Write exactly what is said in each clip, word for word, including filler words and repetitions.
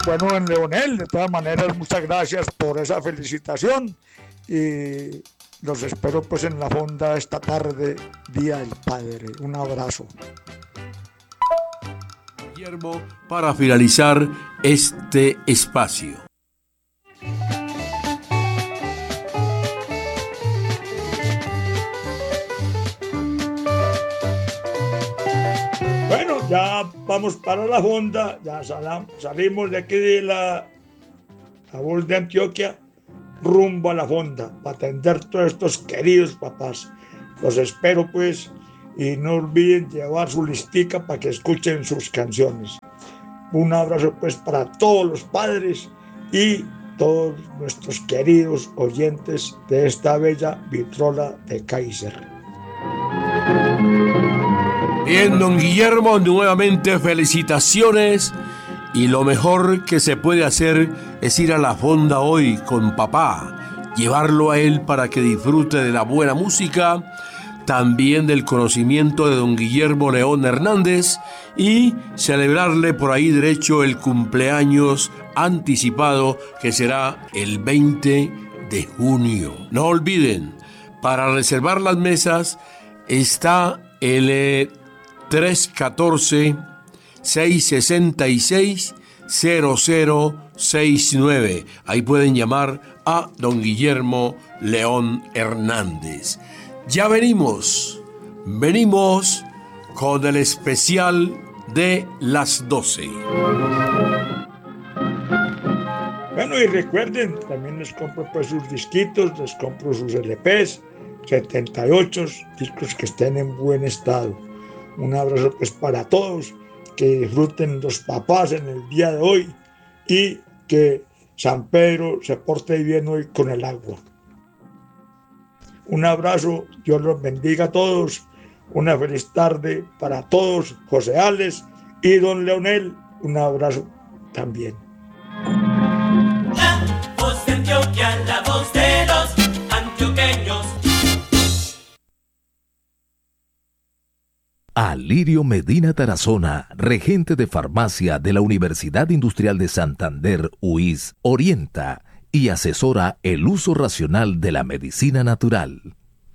Bueno, don Leonel, de todas maneras, muchas gracias por esa felicitación y los espero pues en la fonda esta tarde, Día del Padre. Un abrazo. Guillermo, para finalizar este espacio. Bueno, ya vamos para la fonda, ya salimos de aquí de la, la voz de Antioquia, rumbo a la fonda, para atender todos estos queridos papás. Los espero pues, y no olviden llevar su listica para que escuchen sus canciones. Un abrazo pues para todos los padres y todos nuestros queridos oyentes de esta bella vitrola de Kaiser. Bien, don Guillermo, nuevamente felicitaciones, y lo mejor que se puede hacer es ir a la fonda hoy con papá, llevarlo a él para que disfrute de la buena música, también del conocimiento de don Guillermo León Hernández, y celebrarle por ahí derecho el cumpleaños anticipado que será el veinte de junio. No olviden, para reservar las mesas está el tres uno cuatro, seis seis seis, cero cero seis nueve. Ahí pueden llamar a don Guillermo León Hernández. Ya venimos, venimos con el especial de las doce. Bueno, y recuerden, también les compro pues sus disquitos, les compro sus L Pes, setenta y ocho discos que estén en buen estado. Un abrazo pues para todos, que disfruten los papás en el día de hoy y que San Pedro se porte bien hoy con el agua. Un abrazo, Dios los bendiga a todos, una feliz tarde para todos, José Alex y don Leonel, un abrazo también. La voz de Antioquia, la voz de los antioqueños. Alirio Medina Tarazona, regente de farmacia de la Universidad Industrial de Santander, U I S, orienta y asesora el uso racional de la medicina natural.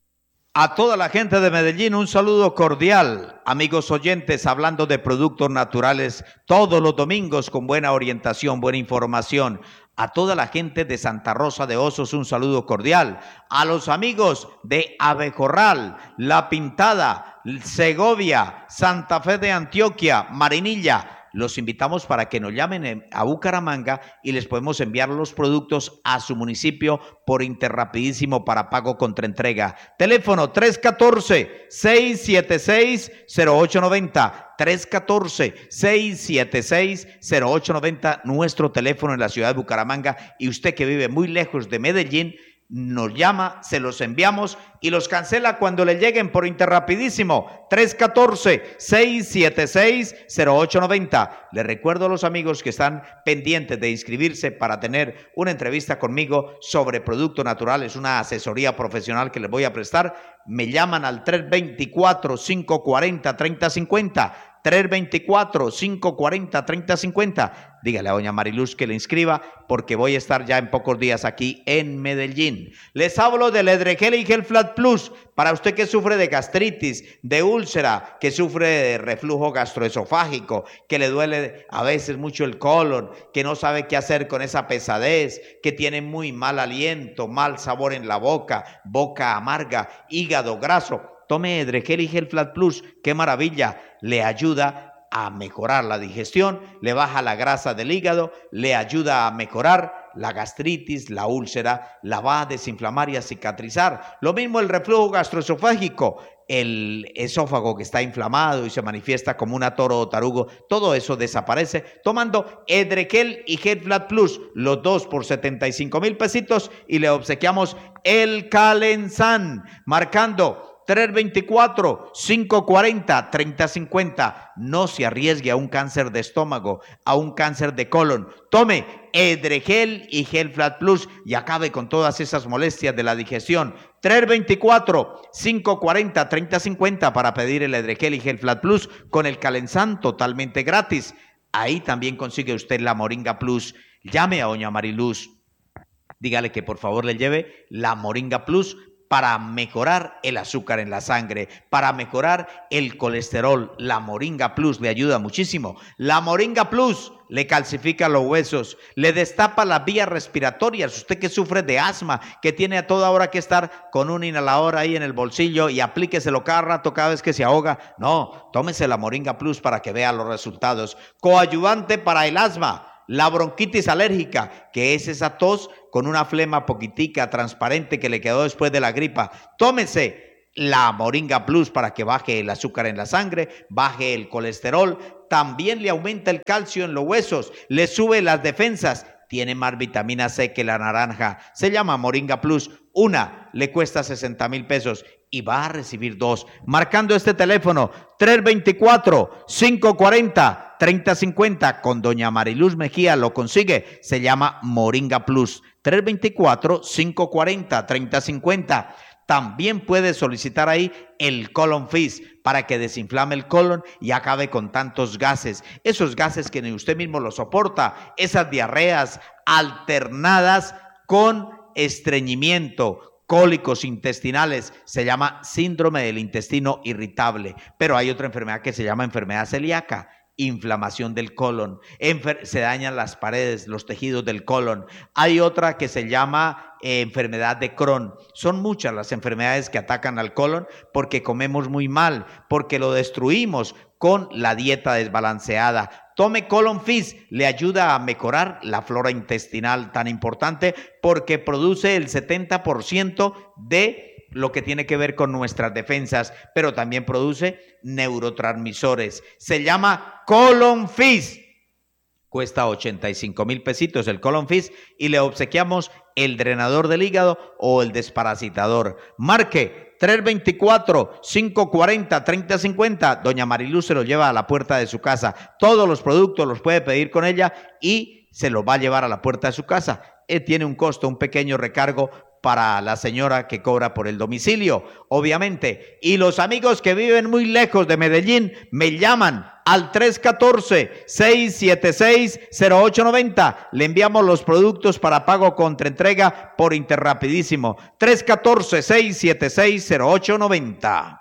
A toda la gente de Medellín, un saludo cordial. Amigos oyentes, hablando de productos naturales todos los domingos con buena orientación, buena información. A toda la gente de Santa Rosa de Osos, un saludo cordial. A los amigos de Abejorral, La Pintada, Segovia, Santa Fe de Antioquia, Marinilla. Los invitamos para que nos llamen a Bucaramanga y les podemos enviar los productos a su municipio por Interrapidísimo para pago contra entrega. Teléfono tres uno cuatro, seis siete seis, cero ocho nueve cero. tres uno cuatro, seis siete seis, cero ocho nueve cero, nuestro teléfono en la ciudad de Bucaramanga. Y usted que vive muy lejos de Medellín, nos llama, se los enviamos y los cancela cuando le lleguen por Interrapidísimo. tres uno cuatro, seis siete seis, cero ocho nueve cero. Les recuerdo a los amigos que están pendientes de inscribirse para tener una entrevista conmigo sobre productos naturales, una asesoría profesional que les voy a prestar. Me llaman al tres dos cuatro, cinco cuatro cero, tres cero cinco cero. tres dos cuatro, cinco cuatro cero, tres cero cinco cero. Dígale a doña Mariluz que le inscriba porque voy a estar ya en pocos días aquí en Medellín. Les hablo del Edregel y Gel Flat Plus para usted que sufre de gastritis, de úlcera, que sufre de reflujo gastroesofágico, que le duele a veces mucho el colon, que no sabe qué hacer con esa pesadez, que tiene muy mal aliento, mal sabor en la boca, boca amarga, hígado graso. Tome Edregel y Gel Flat Plus, qué maravilla, le ayuda a mejorar la digestión, le baja la grasa del hígado, le ayuda a mejorar la gastritis, la úlcera, la va a desinflamar y a cicatrizar. Lo mismo el reflujo gastroesofágico, el esófago que está inflamado y se manifiesta como un atoro o tarugo, todo eso desaparece tomando Edregel y Gel Flat Plus, los dos por setenta y cinco mil pesitos, y le obsequiamos el Calenzán, marcando tres dos cuatro, cinco cuatro cero, tres cero cinco cero. No se arriesgue a un cáncer de estómago, a un cáncer de colon. Tome Edregel y Gel Flat Plus y acabe con todas esas molestias de la digestión. tres dos cuatro, cinco cuatro cero, tres cero cinco cero para pedir el Edregel y Gel Flat Plus con el Calenzán totalmente gratis. Ahí también consigue usted la Moringa Plus. Llame a doña Mariluz. Dígale que por favor le lleve la Moringa Plus para mejorar el azúcar en la sangre, para mejorar el colesterol. La Moringa Plus le ayuda muchísimo. La Moringa Plus le calcifica los huesos, le destapa las vías respiratorias. Usted que sufre de asma, que tiene a toda hora que estar con un inhalador ahí en el bolsillo y aplíqueselo cada rato, cada vez que se ahoga. No, tómese la Moringa Plus para que vea los resultados. Coayudante para el asma. La bronquitis alérgica, que es esa tos con una flema poquitica, transparente que le quedó después de la gripa. Tómese la Moringa Plus para que baje el azúcar en la sangre, baje el colesterol. También le aumenta el calcio en los huesos, le sube las defensas. Tiene más vitamina C que la naranja. Se llama Moringa Plus. Una le cuesta sesenta mil pesos y va a recibir dos. Marcando este teléfono tres dos cuatro, cinco cuatro cero, tres cero cinco cero. Con doña Mariluz Mejía lo consigue. Se llama Moringa Plus. tres dos cuatro, cinco cuatro cero, tres cero cinco cero. También puede solicitar ahí el Colon Fizz para que desinflame el colon y acabe con tantos gases. Esos gases que ni usted mismo los soporta. Esas diarreas alternadas con estreñimiento, cólicos intestinales. Se llama síndrome del intestino irritable. Pero hay otra enfermedad que se llama enfermedad celíaca. Inflamación del colon, Enfer- se dañan las paredes, los tejidos del colon. Hay otra que se llama eh, enfermedad de Crohn. Son muchas las enfermedades que atacan al colon porque comemos muy mal, porque lo destruimos con la dieta desbalanceada. Tome Colon Fizz, le ayuda a mejorar la flora intestinal tan importante porque produce el setenta por ciento de lo que tiene que ver con nuestras defensas, pero también produce neurotransmisores. Se llama Colon Fizz. Cuesta ochenta y cinco mil pesitos el Colon Fizz y le obsequiamos el drenador del hígado o el desparasitador. Marque tres dos cuatro, cinco cuatro cero, tres cero cinco cero. Doña Mariluz se lo lleva a la puerta de su casa. Todos los productos los puede pedir con ella y se los va a llevar a la puerta de su casa. Eh, tiene un costo, un pequeño recargo para la señora que cobra por el domicilio, obviamente. Y los amigos que viven muy lejos de Medellín me llaman al tres uno cuatro, seis siete seis, cero ocho nueve cero. Le enviamos los productos para pago contra entrega por Interrapidísimo. tres uno cuatro, seis siete seis, cero ocho nueve cero.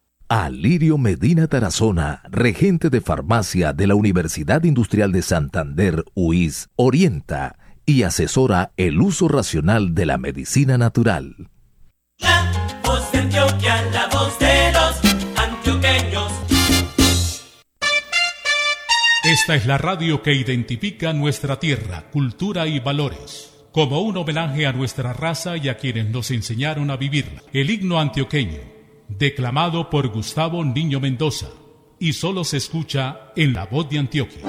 Alirio Medina Tarazona, regente de farmacia de la Universidad Industrial de Santander, U I S, orienta y asesora el uso racional de la medicina natural. La voz de Antioquia, la voz de los antioqueños. Esta es la radio que identifica nuestra tierra, cultura y valores. Como un homenaje a nuestra raza y a quienes nos enseñaron a vivirla. El himno antioqueño, declamado por Gustavo Niño Mendoza, y solo se escucha en La Voz de Antioquia.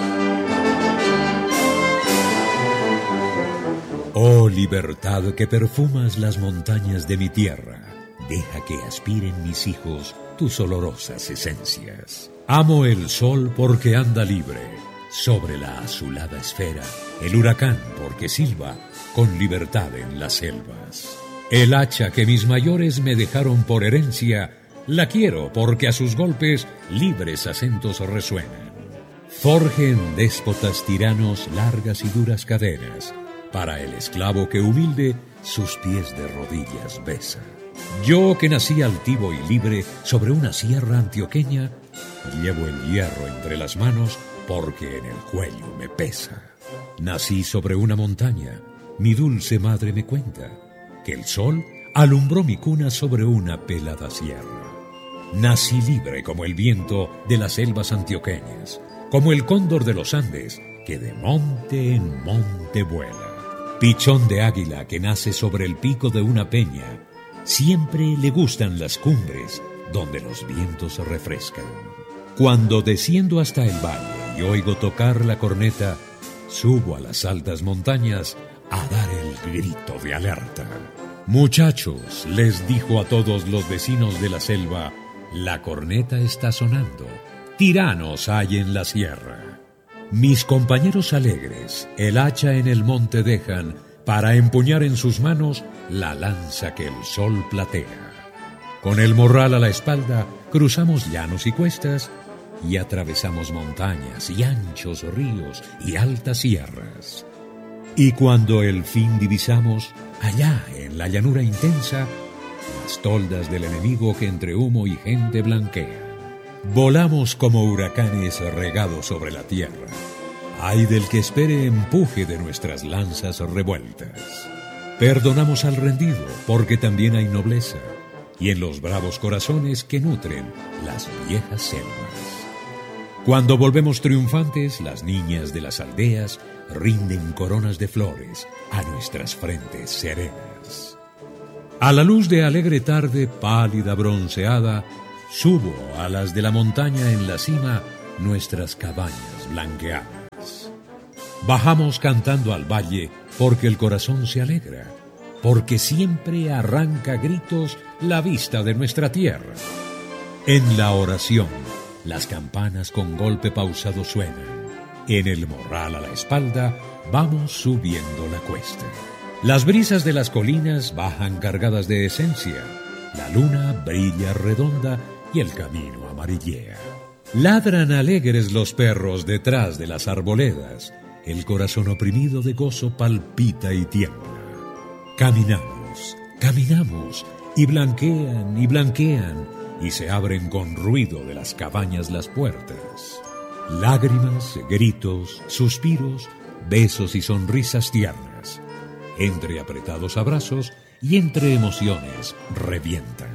Oh libertad que perfumas las montañas de mi tierra, deja que aspiren mis hijos tus olorosas esencias. Amo el sol porque anda libre sobre la azulada esfera, el huracán porque silba con libertad en las selvas. El hacha que mis mayores me dejaron por herencia, la quiero porque a sus golpes libres acentos resuenan. Forjen déspotas tiranos largas y duras cadenas, para el esclavo que humilde sus pies de rodillas besa. Yo que nací altivo y libre sobre una sierra antioqueña, llevo el hierro entre las manos porque en el cuello me pesa. Nací sobre una montaña, mi dulce madre me cuenta que el sol alumbró mi cuna sobre una pelada sierra. Nací libre como el viento de las selvas antioqueñas, como el cóndor de los Andes que de monte en monte vuela. Pichón de águila que nace sobre el pico de una peña, siempre le gustan las cumbres donde los vientos se refrescan. Cuando desciendo hasta el valle y oigo tocar la corneta, subo a las altas montañas a dar el grito de alerta. Muchachos, les dijo a todos los vecinos de la selva, la corneta está sonando, tiranos hay en la sierra. Mis compañeros alegres, el hacha en el monte dejan para empuñar en sus manos la lanza que el sol platea. Con el morral a la espalda, cruzamos llanos y cuestas y atravesamos montañas y anchos ríos y altas sierras. Y cuando el fin divisamos, allá en la llanura intensa, las toldas del enemigo que entre humo y gente blanquean, volamos como huracanes regados sobre la tierra. Ay del que espere empuje de nuestras lanzas revueltas. Perdonamos al rendido, porque también hay nobleza, y en los bravos corazones que nutren las viejas selvas. Cuando volvemos triunfantes, las niñas de las aldeas rinden coronas de flores a nuestras frentes serenas. A la luz de alegre tarde, pálida bronceada, subo a las de la montaña en la cima nuestras cabañas blanqueadas. Bajamos cantando al valle porque el corazón se alegra, porque siempre arranca gritos la vista de nuestra tierra. En la oración, las campanas con golpe pausado suenan. En el morral a la espalda, vamos subiendo la cuesta. Las brisas de las colinas bajan cargadas de esencia. La luna brilla redonda y el camino amarillea. Ladran alegres los perros detrás de las arboledas. El corazón oprimido de gozo palpita y tiembla. Caminamos, caminamos, y blanquean y blanquean, y se abren con ruido de las cabañas las puertas. Lágrimas, gritos, suspiros, besos y sonrisas tiernas. Entre apretados abrazos y entre emociones revientan.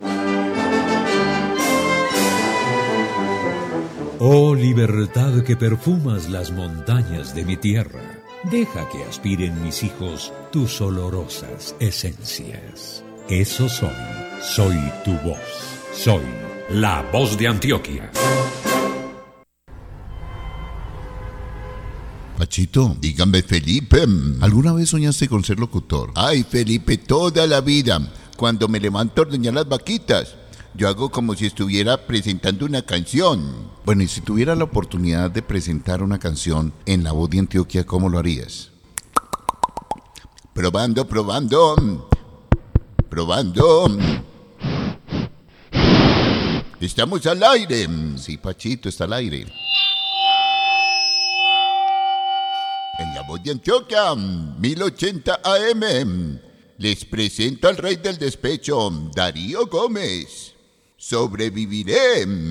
Oh libertad que perfumas las montañas de mi tierra, deja que aspiren mis hijos tus olorosas esencias. Eso soy, soy tu voz, soy la voz de Antioquia. Pachito, dígame, Felipe, ¿alguna vez soñaste con ser locutor? Ay, Felipe, toda la vida. Cuando me levanto a ordeñar las vaquitas, yo hago como si estuviera presentando una canción. Bueno, y si tuviera la oportunidad de presentar una canción en La Voz de Antioquia, ¿cómo lo harías? Probando, probando. Probando. Estamos al aire. Sí, Pachito, está al aire. En La Voz de Antioquia, mil ochenta A M, les presento al rey del despecho, Darío Gómez. Sobreviviré.